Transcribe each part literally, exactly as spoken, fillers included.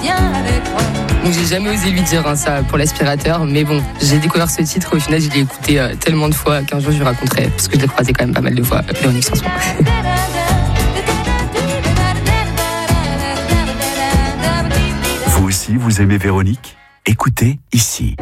Donc j'ai jamais osé lui dire hein, ça pour l'aspirateur, mais bon, j'ai découvert ce titre, au final je l'ai écouté euh, tellement de fois qu'un jour je lui raconterai, parce que je l'ai croisé quand même pas mal de fois, euh, Véronique Sanson. Vous aussi, vous aimez Véronique ? Écoutez ici.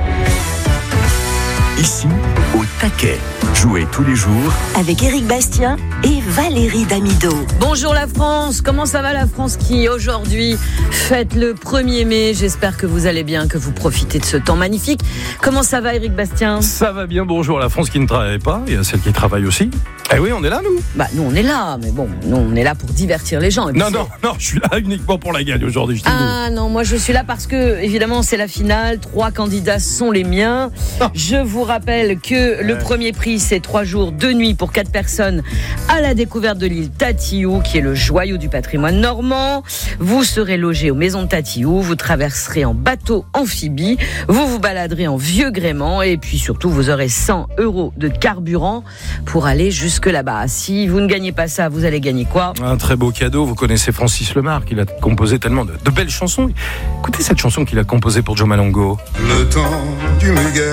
Ici, au taquet. Jouez tous les jours avec Éric Bastien et Valérie Damido. Bonjour la France, comment ça va la France qui aujourd'hui fête le premier mai? J'espère que vous allez bien, que vous profitez de ce temps magnifique. Comment ça va Éric Bastien? Ça va bien, bonjour la France qui ne travaille pas, il y a celle qui travaille aussi. Eh oui, on est là nous. Bah nous on est là, mais bon, nous on est là pour divertir les gens. Et non, c'est... non, non, je suis là uniquement pour la gagne aujourd'hui. Je ah non, moi je suis là parce que évidemment c'est la finale, trois candidats sont les miens. Ah. Je vous rappelle que ouais. le premier prix c'est trois jours, deux nuits pour quatre personnes à la découverte de l'île Tatillou, qui est le joyau du patrimoine normand. Vous serez logé aux maisons de Tatillou, vous traverserez en bateau amphibie, vous vous baladerez en vieux gréement et puis surtout vous aurez cent euros de carburant pour aller jusque là-bas. Si vous ne gagnez pas ça, vous allez gagner quoi? Un très beau cadeau, vous connaissez Francis Lemar, qui a composé tellement de, de belles chansons. Écoutez cette chanson qu'il a composée pour Joe Malongo. Le temps du muguet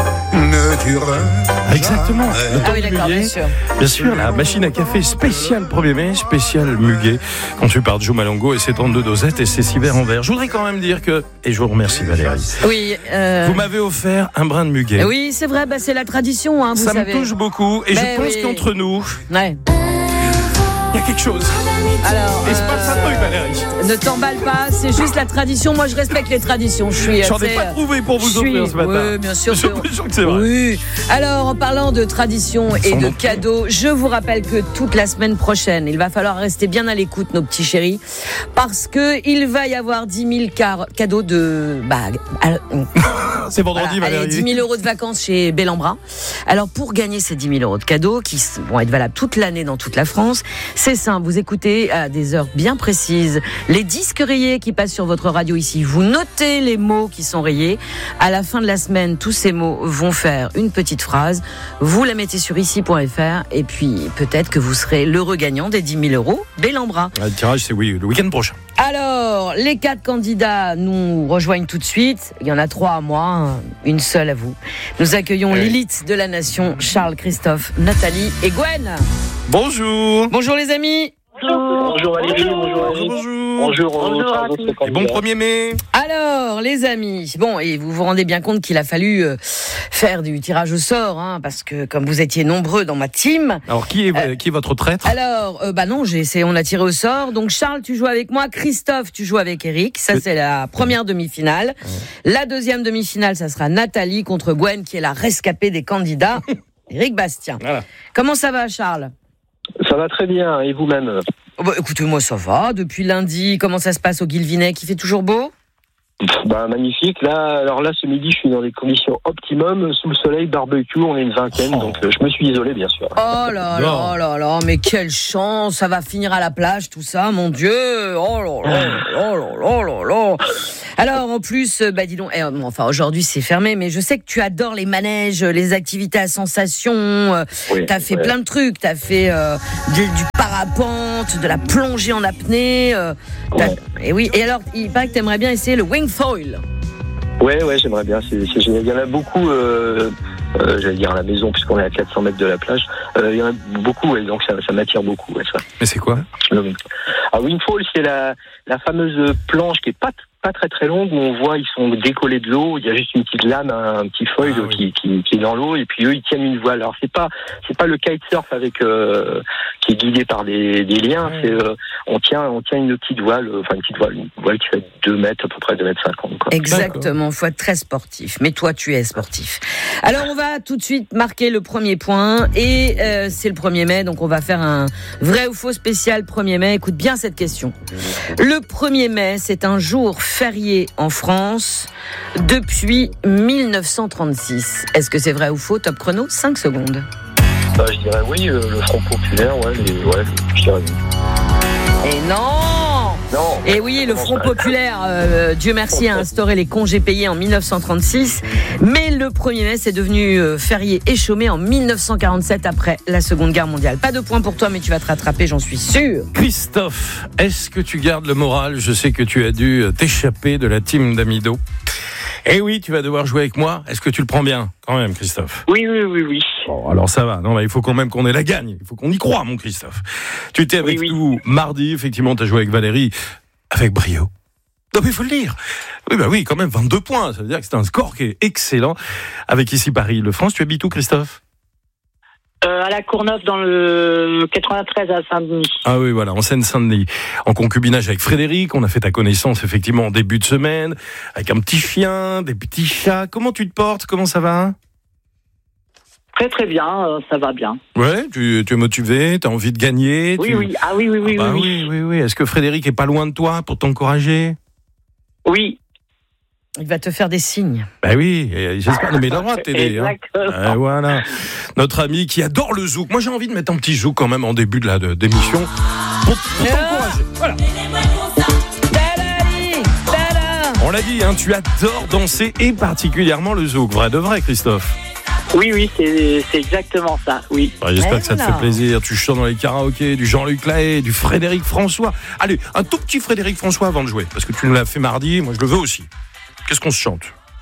ne dure ah, exactement. Le temps ah oui, du d'accord, muguet. bien sûr. Bien sûr, la machine à café spéciale premier mai, spécial muguet, conçu par Joe Malongo et ses trente-deux dosettes et ses six verres en verre. Je voudrais quand même dire que, et je vous remercie Valérie, oui, euh... vous m'avez offert un brin de muguet. Oui, c'est vrai, bah, c'est la tradition, hein, vous ça savez. me touche beaucoup et mais je pense oui. qu'entre nous, ouais. il y a quelque chose. Alors, et c'est pas ça, euh, Valérie. Ne t'emballe pas, c'est juste la tradition. Moi, je respecte les traditions. Je suis. J'en ai pas trouvé pour vous suis... offrir ce matin. Oui, bien sûr. Je suis sûr que c'est vrai. Oui. Alors, en parlant de tradition et Sans de doute. cadeaux, je vous rappelle que toute la semaine prochaine, il va falloir rester bien à l'écoute, nos petits chéris, parce que il va y avoir dix mille car... cadeaux de. Bah, c'est vendredi, voilà, Valérie. allez, dix mille euros de vacances chez Bellambra. Alors, pour gagner ces dix mille euros de cadeaux, qui vont être valables toute l'année dans toute la France, c'est simple. Vous écoutez à des heures bien précises les disques rayés qui passent sur votre radio ici. Vous notez les mots qui sont rayés. À la fin de la semaine, tous ces mots vont faire une petite phrase. Vous la mettez sur ici point f r et puis peut-être que vous serez l'heureux gagnant des dix mille euros Bellambra. Le tirage, c'est oui, le week-end prochain. Alors, les quatre candidats nous rejoignent tout de suite. Il y en a trois à moi, une seule à vous. Nous accueillons oui. l'élite de la nation, Charles, Christophe, Nathalie et Gwen. Bonjour. Bonjour les amis. Bonjour. Bonjour Valérie, bonjour Valérie. Bonjour. Bonjour. Bonjour à tous. Et bon premier mai. Alors, les amis, bon, et vous vous rendez bien compte qu'il a fallu euh, faire du tirage au sort, hein, parce que comme vous étiez nombreux dans ma team. Alors, qui est, euh, qui est votre traître? Alors, euh, bah non, j'ai essayé, on a tiré au sort. Donc, Charles, tu joues avec moi. Christophe, tu joues avec Eric. Ça, c'est la première demi-finale. Ouais. La deuxième demi-finale, ça sera Nathalie contre Gwen, qui est la rescapée des candidats. Éric Bastien. Voilà. Comment ça va, Charles? Ça va très bien, et vous-même? Oh bah, écoutez, moi ça va. Depuis lundi, comment ça se passe au Guilvinec? Il fait toujours beau? Bah, magnifique. Là, alors là, ce midi, je suis dans des conditions optimum, sous le soleil, barbecue, on est une vingtaine, oh. donc euh, je me suis isolé, bien sûr. Oh là là là là, mais quelle chance, ça va finir à la plage, tout ça, mon Dieu. Oh là là là là là là. Alors, en plus, bah dis donc, eh, enfin aujourd'hui c'est fermé, mais je sais que tu adores les manèges, les activités à sensation. Euh, oui, t'as fait ouais. plein de trucs, t'as fait euh, du, du parapente, de la plongée en apnée. Euh, ouais. Et oui. Et alors, il paraît que t'aimerais bien essayer le wing foil. Ouais, ouais, j'aimerais bien. C'est, c'est génial. Il y en a beaucoup. Euh, euh, j'allais dire à la maison puisqu'on est à quatre cents mètres de la plage. Euh, il y en a beaucoup, ouais, donc ça, ça m'attire beaucoup. Ouais, ça. Mais c'est quoi? Le, alors, wing foil, c'est la, la fameuse planche qui est pas pas très très longue où on voit ils sont décollés de l'eau, il y a juste une petite lame, un petit foil ah, qui, oui. qui, qui est dans l'eau et puis eux ils tiennent une voile. Alors c'est pas c'est pas le kitesurf avec euh, qui est guidé par des, des liens, ouais. c'est euh, on tient on tient une petite voile, enfin une petite voile, une voile qui fait deux mètres à peu près deux mètres cinquante. Quoi. Exactement, faut être très sportif. Mais toi tu es sportif. Alors on va tout de suite marquer le premier point et euh, c'est le premier mai, donc on va faire un vrai ou faux spécial premier mai. Écoute bien cette question. Le premier mai, c'est un jour férié en France depuis dix-neuf cent trente-six. Est-ce que c'est vrai ou faux? Top chrono, cinq secondes. Bah, je dirais oui, euh, le Front Populaire, ouais, les, ouais, je dirais oui. Et non, Non. Et oui, le Front populaire, euh, Dieu merci, a instauré les congés payés en mille neuf cent trente-six. Mais le premier mai, c'est devenu euh, férié et chômé en mille neuf cent quarante-sept après la Seconde Guerre mondiale. Pas de point pour toi, mais tu vas te rattraper, j'en suis sûr. Christophe, est-ce que tu gardes le moral ? Je sais que tu as dû t'échapper de la team d'Amido. Eh oui, tu vas devoir jouer avec moi. Est-ce que tu le prends bien, quand même, Christophe ? Oui, oui, oui, oui. Bon, alors ça va. Non, mais il faut quand même qu'on ait la gagne. Il faut qu'on y croie, mon Christophe. Tu étais avec oui, oui. nous mardi. Effectivement, tu as joué avec Valérie avec brio. Non, mais il faut le dire. Oui, bah oui, quand même, vingt-deux points. Ça veut dire que c'est un score qui est excellent. Avec ici Paris-Île-de-France. Tu habites où, Christophe ? Euh, à la Courneuve, dans le quatre-vingt-treize à Saint-Denis. Ah oui, voilà, en Seine-Saint-Denis. En concubinage avec Frédéric, on a fait ta connaissance effectivement en début de semaine, avec un petit chien, des petits chats. Comment tu te portes ? Comment ça va ? Très très bien, euh, ça va bien. Ouais, tu, tu es motivé, tu as envie de gagner. Oui, tu... oui, ah oui, oui, oui, ah bah oui, oui, oui, oui. Est-ce que Frédéric est pas loin de toi pour t'encourager ? Oui. Il va te faire des signes. Ben oui, j'espère. Non, mais il a le droit de t'aider. Hein. Euh, voilà. Notre ami qui adore le zouk. Moi, j'ai envie de mettre un petit zouk quand même en début de la de, d'émission pour, pour t'encourager. Voilà. On l'a dit, hein, tu adores danser et particulièrement le zouk. Vrai de vrai, Christophe. Oui, oui, c'est, c'est exactement ça, oui. Ouais, j'espère que ça te fait plaisir. Tu chantes dans les karaokés, du Jean-Luc Lahaye, du Frédéric François. Allez, un tout petit Frédéric François avant de jouer, parce que tu nous l'as fait mardi, moi je le veux aussi. Qu'est-ce qu'on se chante ?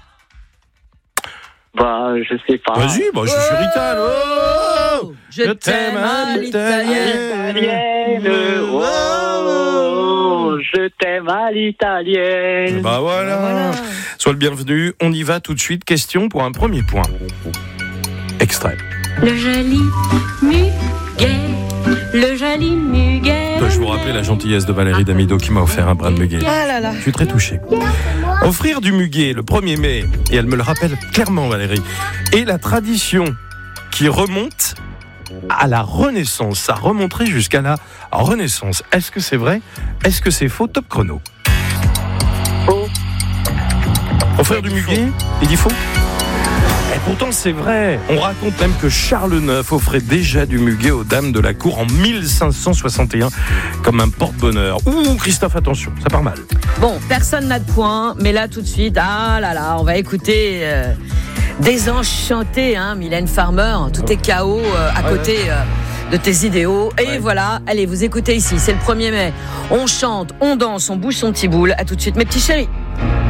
Bah, je sais pas. Vas-y, bah, je suis Rital. Oh, je, je t'aime à l'italienne. Oh, oh, je t'aime à l'italienne. Bah voilà. voilà. Sois le bienvenu. On y va tout de suite. Question pour un premier point. Extrait. Le joli muguet, le joli muguet. Dois-je vous rappeler la gentillesse de Valérie Damido qui m'a offert un brin de muguet. Ah là là. Je suis très touché. Offrir du muguet le premier mai, et elle me le rappelle clairement, Valérie, est la tradition qui remonte à la Renaissance. Ça remonterait jusqu'à la Renaissance. Est-ce que c'est vrai ? Est-ce que c'est faux ? Top chrono. Faux. Offrir du muguet ? Il dit faux ? Et pourtant c'est vrai, on raconte même que Charles neuf offrait déjà du muguet aux dames de la cour en mille cinq cent soixante et un comme un porte-bonheur. Ouh Christophe, attention, ça part mal. Bon, personne n'a de point, mais là tout de suite, ah là là, on va écouter euh, Désenchanté, hein, Mylène Farmer, tout est K O euh, à côté euh, de tes idéaux. Et ouais. Voilà, allez, vous écoutez ici, c'est le premier mai, on chante, on danse, on bouge son petit boule. À tout de suite mes petits chéris.